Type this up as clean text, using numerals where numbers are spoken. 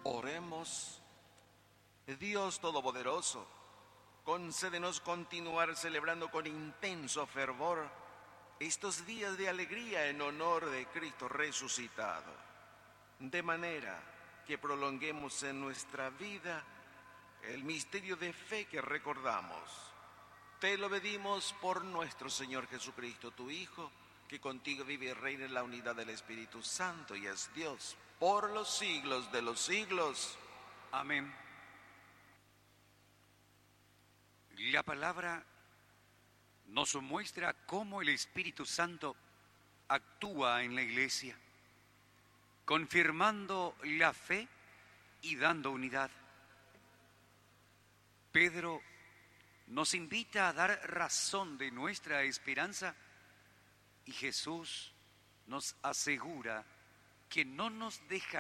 Oremos. Dios Todopoderoso, concédenos continuar celebrando con intenso fervor estos días de alegría en honor de Cristo resucitado, de manera que prolonguemos en nuestra vida el misterio de fe que recordamos. Te lo pedimos por nuestro Señor Jesucristo, tu Hijo, que contigo vive y reina en la unidad del Espíritu Santo y es Dios por los siglos de los siglos. Amén. La palabra nos muestra cómo el Espíritu Santo actúa en la Iglesia, confirmando la fe y dando unidad. Pedro nos invita a dar razón de nuestra esperanza y Jesús nos asegura que no nos dejará